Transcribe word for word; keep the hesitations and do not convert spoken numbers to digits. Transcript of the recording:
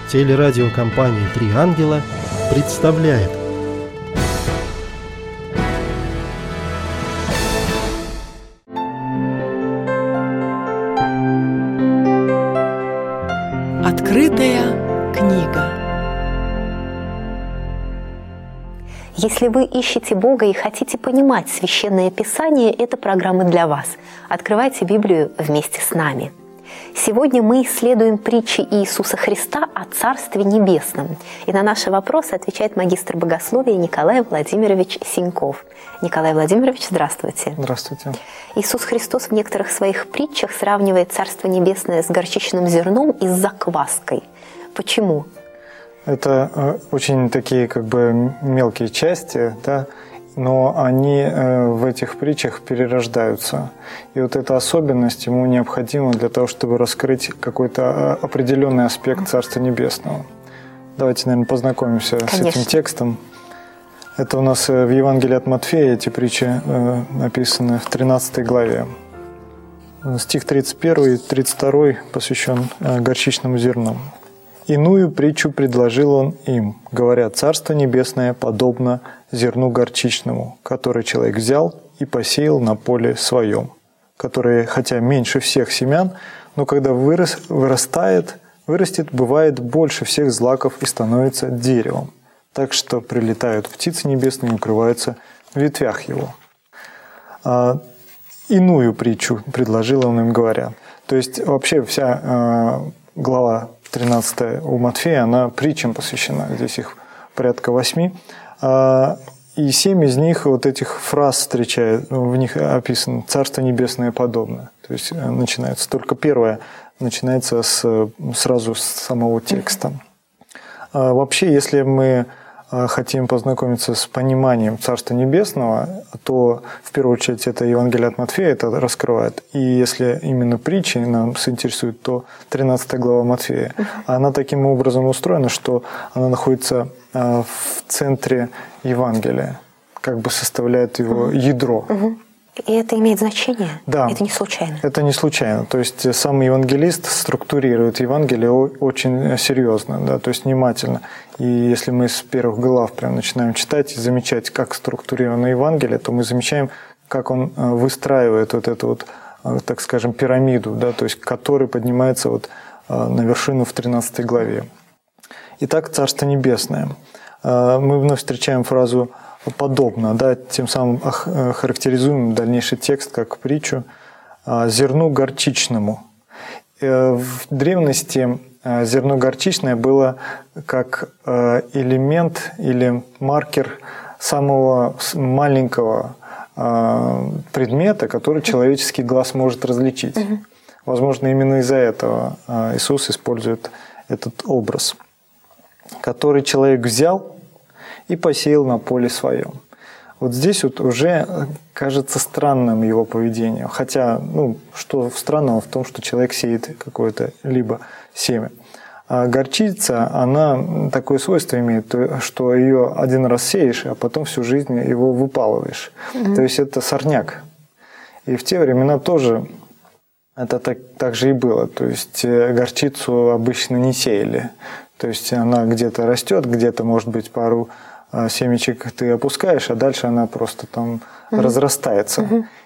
Телерадиокомпания «Три ангела» представляет. Открытая книга. Если вы ищете Бога и хотите понимать Священное Писание, эта программа для вас. Открывайте Библию вместе с нами. Сегодня мы исследуем притчи Иисуса Христа о Царстве Небесном. И на наши вопросы отвечает магистр богословия Николай Владимирович Синьков. Николай Владимирович, здравствуйте. Здравствуйте. Иисус Христос в некоторых своих притчах сравнивает Царство Небесное с горчичным зерном и с закваской. Почему? Это очень такие как бы мелкие части, да, но они в этих притчах перерождаются. И вот эта особенность ему необходима для того, чтобы раскрыть какой-то определенный аспект Царства Небесного. Давайте, наверное, познакомимся Конечно. с этим текстом. Это у нас в Евангелии от Матфея, эти притчи написаны в тринадцатой главе. Стих тридцать первый и тридцать второй посвящен горчичному зерну. «Иную притчу предложил он им, говоря, Царство Небесное подобно зерну горчичному, который человек взял и посеял на поле своем, которое, хотя меньше всех семян, но когда вырос, вырастает, вырастет, бывает больше всех злаков и становится деревом, так что прилетают птицы небесные и укрываются в ветвях его». А, иную притчу предложил он им, говоря. То есть вообще вся а, глава тринадцатая у Матфея, она притчам посвящена, здесь их порядка восьми. И семь из них, вот этих фраз встречает, в них описано «Царство Небесное подобно». То есть начинается, только первое начинается с, сразу с самого текста. Вообще, если мы хотим познакомиться с пониманием Царства Небесного, то в первую очередь это Евангелие от Матфея это раскрывает. И если именно притчи нам заинтересуют, то тринадцатая глава Матфея. Она таким образом устроена, что она находится в центре Евангелия, как бы составляет его ядро. И это имеет значение? Да. Это не случайно? Это не случайно. То есть сам евангелист структурирует Евангелие очень серьезно, да, то есть внимательно. И если мы с первых глав прям начинаем читать и замечать, как структурировано Евангелие, то мы замечаем, как он выстраивает вот эту вот, так скажем, пирамиду, да, то есть который поднимается вот на вершину в тринадцатой главе. Итак, Царство Небесное. Мы вновь встречаем фразу подобно, да, тем самым характеризуем дальнейший текст как притчу «зерну горчичному». В древности зерно горчичное было как элемент или маркер самого маленького предмета, который человеческий глаз может различить. Возможно, именно из-за этого Иисус использует этот образ, который человек взял и посеял на поле своем. Вот здесь вот уже кажется странным его поведение. Хотя, ну, что странного в том, что человек сеет какое-то либо семя. А горчица, она такое свойство имеет, что ее один раз сеешь, а потом всю жизнь его выпалываешь. Mm-hmm. То есть это сорняк. И в те времена тоже это так, так же и было. То есть горчицу обычно не сеяли. То есть она где-то растет, где-то, может быть, пару семечек ты опускаешь, а дальше она просто там mm-hmm. разрастается. Mm-hmm.